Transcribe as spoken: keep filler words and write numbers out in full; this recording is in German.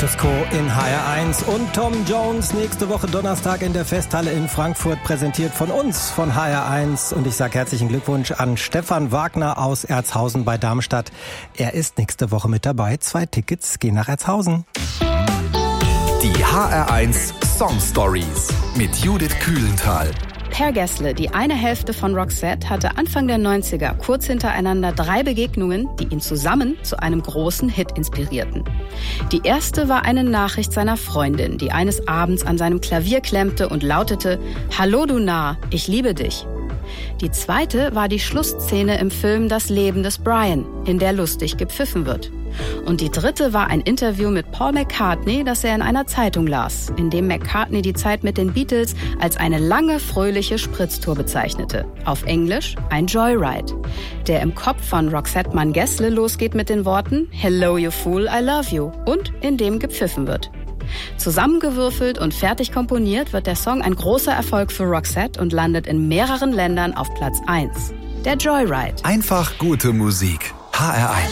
Status Quo in H R eins und Tom Jones nächste Woche Donnerstag in der Festhalle in Frankfurt, präsentiert von uns, von H R eins. Und ich sage herzlichen Glückwunsch an Stefan Wagner aus Erzhausen bei Darmstadt. Er ist nächste Woche mit dabei. Zwei Tickets gehen nach Erzhausen. Die H R eins Song Stories mit Judith Kühlenthal. Per Gessle, die eine Hälfte von Roxette, hatte Anfang der neunziger kurz hintereinander drei Begegnungen, die ihn zusammen zu einem großen Hit inspirierten. Die erste war eine Nachricht seiner Freundin, die eines Abends an seinem Klavier klemmte und lautete: „Hallo du Narr, ich liebe dich." Die zweite war die Schlussszene im Film Das Leben des Brian, in der lustig gepfiffen wird. Und die dritte war ein Interview mit Paul McCartney, das er in einer Zeitung las, in dem McCartney die Zeit mit den Beatles als eine lange, fröhliche Spritztour bezeichnete. Auf Englisch ein Joyride, der im Kopf von Roxette-Mann Gessle losgeht mit den Worten "Hello you fool, I love you" und in dem gepfiffen wird. Zusammengewürfelt und fertig komponiert wird der Song ein großer Erfolg für Roxette und landet in mehreren Ländern auf Platz eins. Der Joyride. Einfach gute Musik. H R eins.